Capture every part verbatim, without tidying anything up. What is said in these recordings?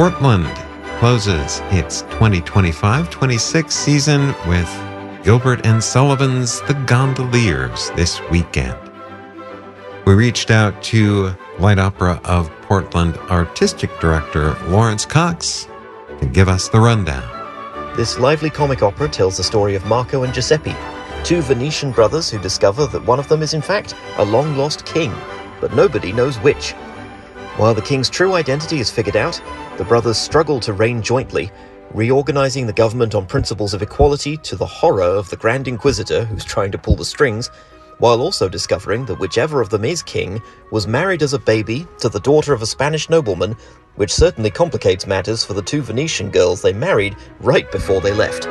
Portland closes its twenty twenty-five twenty-six season with Gilbert and Sullivan's The Gondoliers this weekend. We reached out to Light Opera of Portland Artistic Director Lawrence Cox to give us the rundown. This lively comic opera tells the story of Marco and Giuseppe, two Venetian brothers who discover that one of them is in fact a long-lost king, but nobody knows which. While the king's true identity is figured out, the brothers struggle to reign jointly, reorganizing the government on principles of equality to the horror of the Grand Inquisitor who's trying to pull the strings, while also discovering that whichever of them is king was married as a baby to the daughter of a Spanish nobleman, which certainly complicates matters for the two Venetian girls they married right before they left.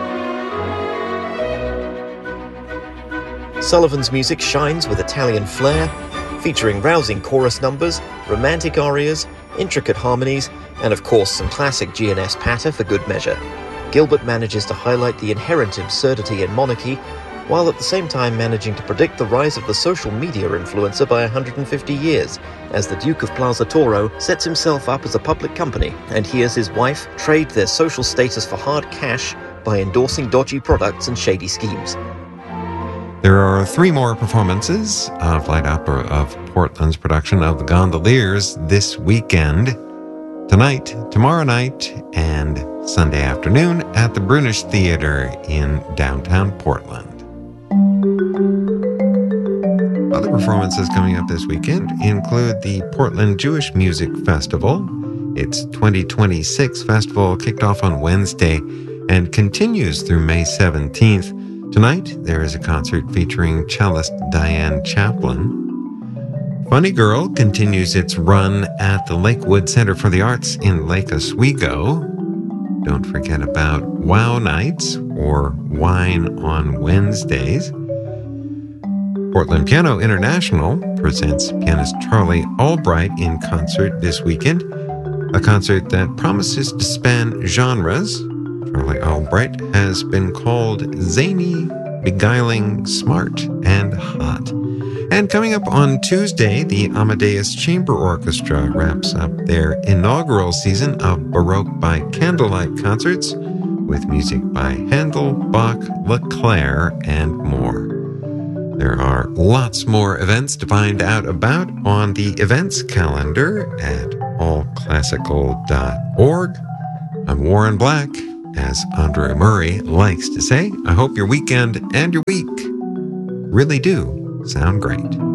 Sullivan's music shines with Italian flair, featuring rousing chorus numbers, romantic arias, intricate harmonies, and of course some classic G N S patter for good measure. Gilbert manages to highlight the inherent absurdity in monarchy, while at the same time managing to predict the rise of the social media influencer by one hundred fifty years, as the Duke of Plaza Toro sets himself up as a public company and hears his wife trade their social status for hard cash by endorsing dodgy products and shady schemes. There are three more performances of Light Opera of Portland's production of The Gondoliers this weekend. Tonight, tomorrow night, and Sunday afternoon at the Brunish Theater in downtown Portland. Other performances coming up this weekend include the Portland Jewish Music Festival. Its twenty twenty-six festival kicked off on Wednesday and continues through May seventeenth. Tonight, there is a concert featuring cellist Diane Chaplin. Funny Girl continues its run at the Lakewood Center for the Arts in Lake Oswego. Don't forget about Wow Nights, or Wine on Wednesdays. Portland Piano International presents pianist Charlie Albright in concert this weekend, a concert that promises to span genres. Charlie Albright has been called zany, beguiling, smart, and hot. And coming up on Tuesday, the Amadeus Chamber Orchestra wraps up their inaugural season of Baroque by Candlelight concerts with music by Handel, Bach, Leclair, and more. There are lots more events to find out about on the events calendar at all classical dot org. I'm Warren Black. As Andre Murray likes to say, I hope your weekend and your week really do sound great.